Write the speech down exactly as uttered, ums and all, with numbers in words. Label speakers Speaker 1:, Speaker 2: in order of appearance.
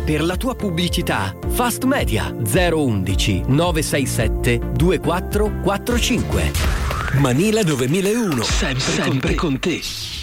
Speaker 1: Per la tua pubblicità, Fast Media zero undici nove sei sette due quattro quattro cinque. Manila novemilauno, sempre, sempre con te.